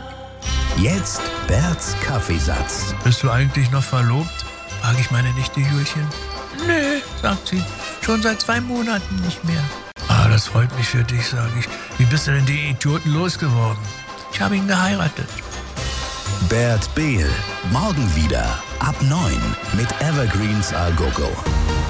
Jetzt Berts Kaffeesatz. Bist du eigentlich noch verlobt? Frage ich meine Nichte Julchen. Nee, sagt sie, schon seit 2 Monaten nicht mehr. Ah, das freut mich für dich, sage ich. Wie bist du denn die Idioten losgeworden? Ich habe ihn geheiratet. Bert Behl, morgen wieder ab 9 mit Evergreens A Go Go.